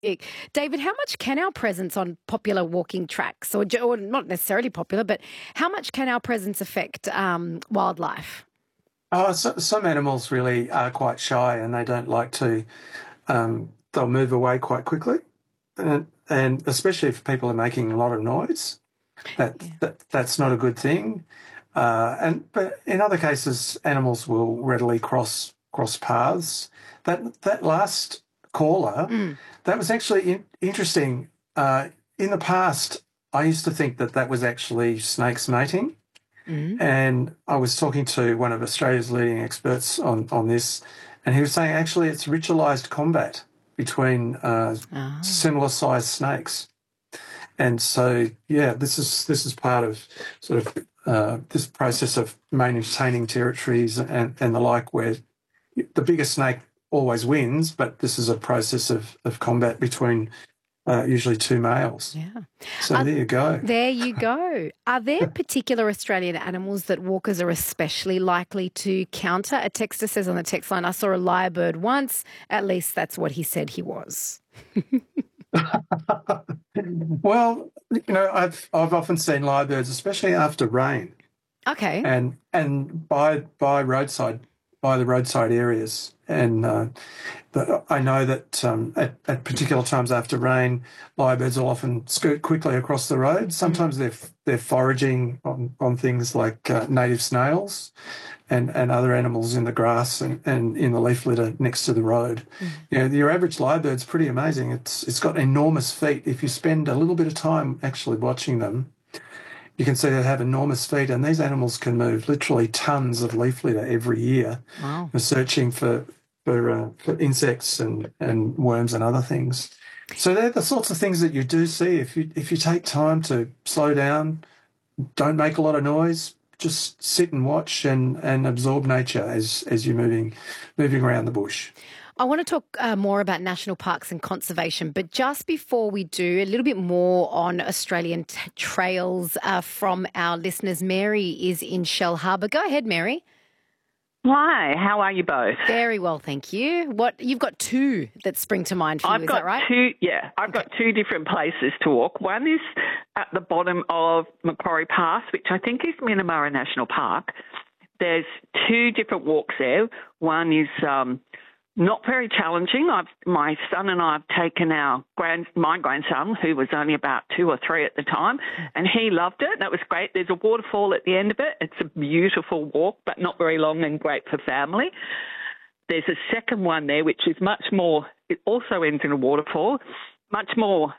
David, how much can our presence on popular walking tracks, or not necessarily popular, but how much can our presence affect wildlife? Some animals really are quite shy and they don't like to, they'll move away quite quickly. And especially if people are making a lot of noise, that's not a good thing. But in other cases, animals will readily cross paths. That last caller, that was actually interesting. In the past, I used to think that was actually snakes mating. And I was talking to one of Australia's leading experts on this, and he was saying actually it's ritualised combat between similar-sized snakes. And so, this is part of sort of this process of maintaining territories and the like, where the bigger snake always wins, but this is a process of combat between usually two males. Yeah. So there you go. There you go. Are there particular Australian animals that walkers are especially likely to counter? A texter says on the text line, I saw a lyrebird once. At least that's what he said he was. Well, I've often seen lyrebirds, especially after rain. Okay. And by the roadside areas. And I know that at particular times after rain, lyrebirds will often scoot quickly across the road. Sometimes they're foraging on things like native snails and other animals in the grass and in the leaf litter next to the road. Your average lyrebird's pretty amazing. It's got enormous feet. If you spend a little bit of time actually watching them, you can see they have enormous feet, and these animals can move literally tons of leaf litter every year. Wow. Searching for insects and worms and other things. So they're the sorts of things that you do see if you take time to slow down, don't make a lot of noise, just sit and watch and absorb nature as you're moving around the bush. I want to talk more about national parks and conservation, but just before we do, a little bit more on Australian trails from our listeners. Mary is in Shellharbour. Go ahead, Mary. Hi, how are you both? Very well, thank you. You've got two that spring to mind for you, is that right? I've got two different places to walk. One is at the bottom of Macquarie Pass, which I think is Minnamurra National Park. There's two different walks there. One is not very challenging. My son and I have taken my grandson, who was only about 2 or 3 at the time, and he loved it. That was great. There's a waterfall at the end of it. It's a beautiful walk, but not very long and great for family. There's a second one there, which is much more, it also ends in a waterfall, much more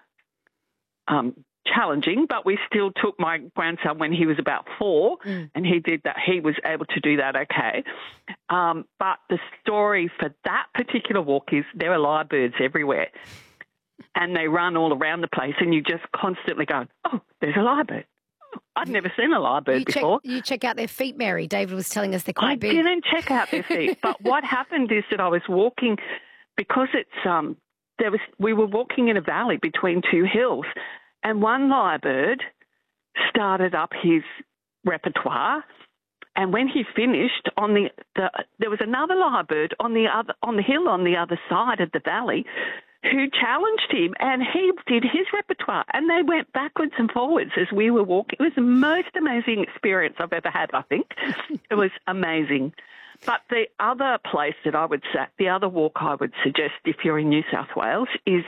challenging, but we still took my grandson when he was about 4 and he did that. He was able to do that okay. But the story for that particular walk is there are lyrebirds everywhere and they run all around the place and you just constantly go, oh, there's a lyrebird. I'd never seen a lyrebird before. You check out their feet, Mary. David was telling us they're quite big. I didn't check out their feet, but what happened is that I was walking because we were walking in a valley between two hills. And one lyrebird started up his repertoire, and when he finished, there was another lyrebird on the hill on the other side of the valley, who challenged him, and he did his repertoire, and they went backwards and forwards as we were walking. It was the most amazing experience I've ever had. I think it was amazing. But the other place that the other walk I would suggest if you're in New South Wales is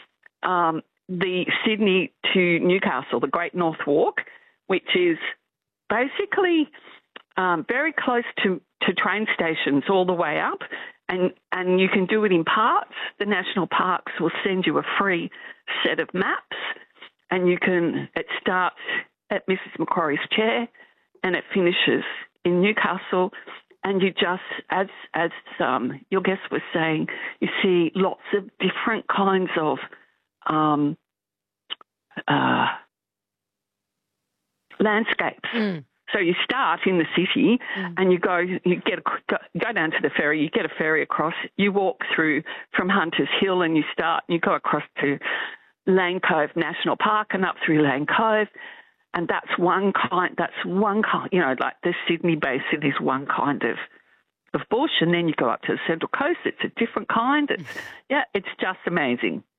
the Sydney to Newcastle, the Great North Walk, which is basically very close to train stations all the way up, and you can do it in parts. The national parks will send you a free set of maps, and it starts at Mrs. Macquarie's Chair and it finishes in Newcastle. And you just, as your guest was saying, you see lots of different kinds of landscapes. So you start in the city and you go down to the ferry, you get a ferry across, you walk through from Hunters Hill and you go across to Lane Cove National Park and up through Lane Cove. And that's one kind, like the Sydney Basin is one kind of bush, and then you go up to the Central Coast, it's a different kind. It's just amazing.